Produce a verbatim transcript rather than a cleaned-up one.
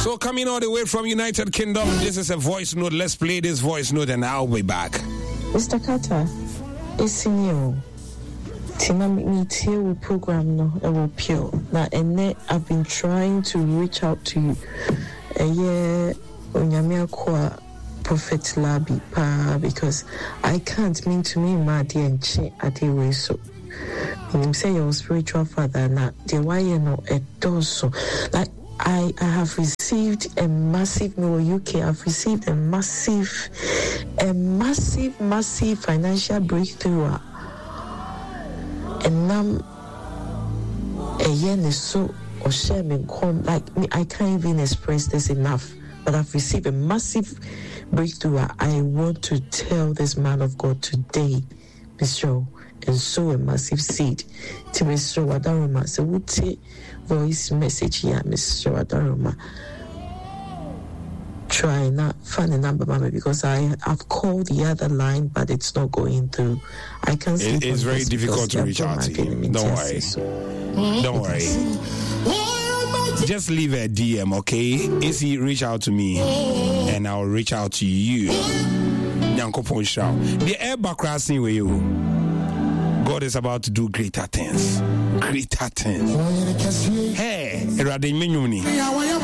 So coming all the way from United Kingdom, this is a voice note. Let's play this voice note and I'll be back. Mister Carter, it's in you. Tina meet here with program no, I will pure. Now, and I've been trying to reach out to you. A year on Yamia Kwa Prophet Labi pa because I can't mean to me my dear and che at the way so. I'm saying your spiritual father now the why you know a dozo like I, I have received a massive no U K I've received a massive a massive massive financial breakthrough and now a yen is so or share me come like me I can't even express this enough but I've received a massive breakthrough. I want to tell this man of God today, Mister and sow a massive seed to Mister Wadaroma. So we take voice message here, Mister Wadaroma. Try not find a number, Mama, because I have called the other line, but it's not going through. I can't see. It, it's very difficult to reach out to him. Don't worry. Don't worry. Just leave a D M, okay? If he reach out to me, and I'll reach out to you. The air back crossing with you. God is about to do greater things. Greater things. Hey,